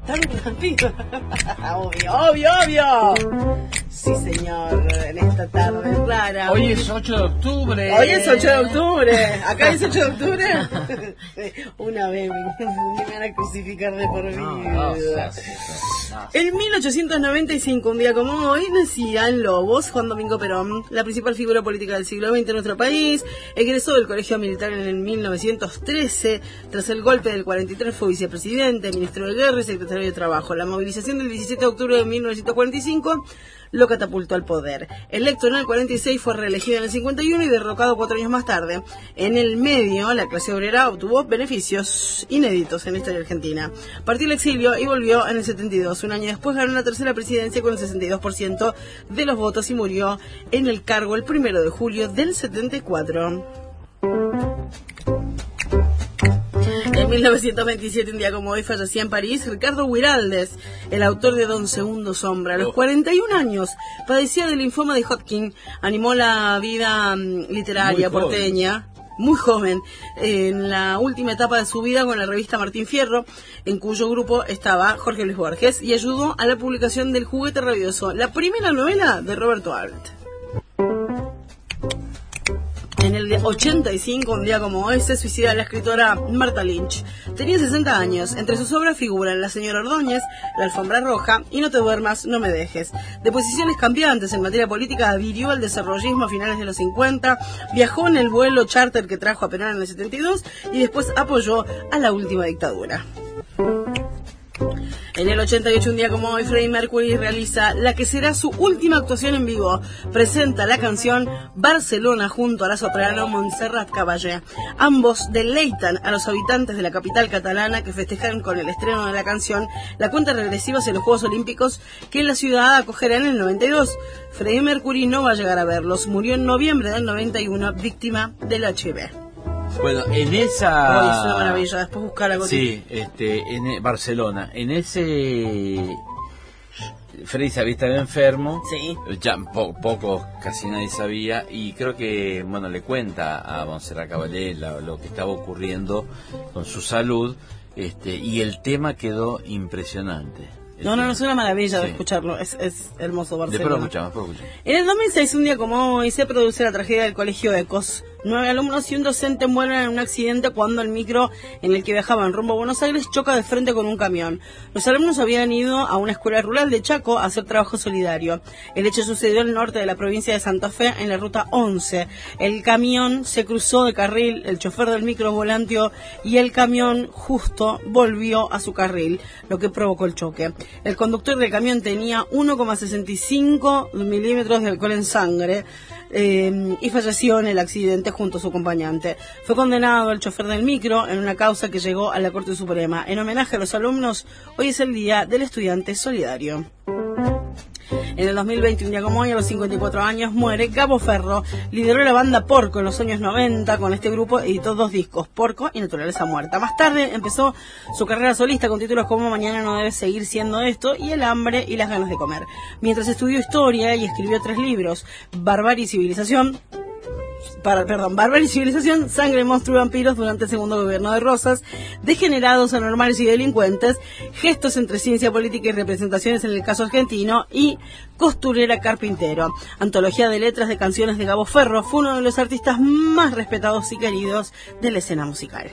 tan rápido. Obvio. Sí, señor, en esta tarde rara. Hoy es 8 de octubre. Hoy es 8 de octubre. ¿Acá es 8 de octubre? Una vez me van a crucificar de por vida. En 1895, un día como hoy, nacía en Lobos Juan Domingo Perón, la principal figura política del siglo XX en nuestro país. Egresó del Colegio Militar en el 1913. Tras el golpe del 43 fue vicepresidente, ministro de Guerra y secretario de Trabajo. La movilización del 17 de octubre de 1945 lo catapultó al poder. Electo en el 46, fue reelegido en el 51 y derrocado 4 años más tarde. En el medio, la clase obrera obtuvo beneficios inéditos en la historia argentina. Partió al exilio y volvió en el 72. Un año después ganó la tercera presidencia con el 62% de los votos y murió en el cargo el 1 de julio del 74. En 1927, un día como hoy, fallecía en París Ricardo Guiraldes, el autor de Don Segundo Sombra. A los 41 años padecía del linfoma de Hodgkin. Animó la vida literaria porteña, muy joven, en la última etapa de su vida con la revista Martín Fierro, en cuyo grupo estaba Jorge Luis Borges, y ayudó a la publicación del Juguete Rabioso, la primera novela de Roberto Alt. En el 85, un día como hoy, se suicida la escritora Martha Lynch. Tenía 60 años. Entre sus obras figuran La señora Ordóñez, La alfombra roja y No te duermas, no me dejes. De posiciones cambiantes en materia política, adhirió al desarrollismo a finales de los 50, viajó en el vuelo charter que trajo a Perón en el 72 y después apoyó a la última dictadura. En el 88, un día como hoy, Freddie Mercury realiza la que será su última actuación en vivo. Presenta la canción Barcelona junto a la soprano Montserrat Caballé. Ambos deleitan a los habitantes de la capital catalana, que festejan con el estreno de la canción la cuenta regresiva hacia los Juegos Olímpicos que la ciudad acogerá en el 92. Freddie Mercury no va a llegar a verlos. Murió en noviembre del 91, víctima del HIV. Bueno, en esa... Hoy es una maravilla, después buscar algo. Sí, en Barcelona. En ese... Freddy se había estado enfermo. Sí. Ya poco, casi nadie sabía. Y creo que, bueno, le cuenta a Montserrat Caballé lo que estaba ocurriendo con su salud. Y el tema quedó impresionante. No, es una maravilla de escucharlo, es hermoso Barcelona. Después lo escuchamos. En el 2006, un día como hoy, se produce la tragedia del Colegio Ecos. 9 alumnos y un docente mueren en un accidente cuando el micro en el que viajaban rumbo a Buenos Aires choca de frente con un camión. Los alumnos habían ido a una escuela rural de Chaco a hacer trabajo solidario. El hecho sucedió al norte de la provincia de Santa Fe, en la ruta 11. El camión se cruzó de carril, el chofer del micro volanteó y el camión justo volvió a su carril, lo que provocó el choque. El conductor del camión tenía 1,65 milímetros de alcohol en sangre y falleció en el accidente junto a su acompañante. Fue condenado el chofer del micro en una causa que llegó a la Corte Suprema. En homenaje a los alumnos, hoy es el Día del Estudiante Solidario. En el 2021, ya como hoy, a los 54 años, muere Gabo Ferro. Lideró la banda Porco en los años 90. Con este grupo editó 2 discos, Porco y Naturaleza Muerta. Más tarde empezó su carrera solista con títulos como Mañana no debe seguir siendo esto y El hambre y las ganas de comer. Mientras estudió historia y escribió 3 libros, Barbarie y Civilización, Sangre, Monstruo y Vampiros durante el segundo gobierno de Rosas, Degenerados, Anormales y Delincuentes, Gestos entre Ciencia Política y Representaciones en el caso argentino y Costurera Carpintero. Antología de letras de canciones de Gabo Ferro, fue uno de los artistas más respetados y queridos de la escena musical.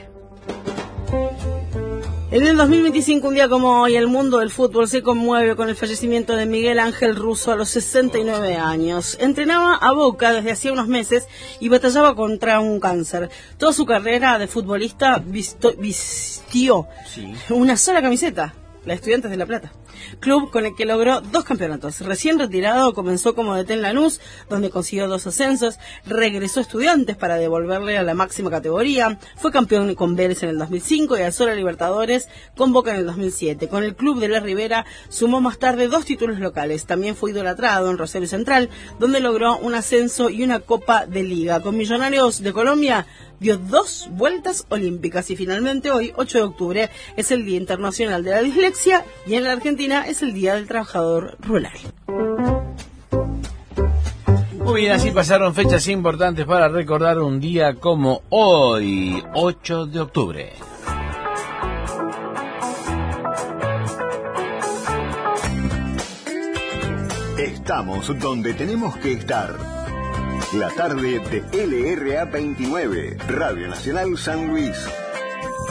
En el 2025, un día como hoy, el mundo del fútbol se conmueve con el fallecimiento de Miguel Ángel Russo a los 69 años. Entrenaba a Boca desde hacía unos meses y batallaba contra un cáncer. Toda su carrera de futbolista vistió una sola camiseta, la Estudiantes de La Plata, club con el que logró 2 campeonatos. Recién retirado, comenzó como DT en Lanús, donde consiguió 2 ascensos, regresó a Estudiantes para devolverle a la máxima categoría, fue campeón con Vélez en el 2005 y alzó la Libertadores con Boca en el 2007. Con el club de La Ribera sumó más tarde 2 títulos locales. También fue idolatrado en Rosario Central, donde logró un ascenso y una Copa de Liga. Con Millonarios de Colombia dio 2 vueltas olímpicas y finalmente hoy, 8 de octubre, es el Día Internacional de la Dislexia y en la Argentina es el Día del Trabajador Rural. Muy bien, así pasaron fechas importantes para recordar un día como hoy, 8 de octubre. Estamos donde tenemos que estar. La tarde de LRA 29, Radio Nacional San Luis.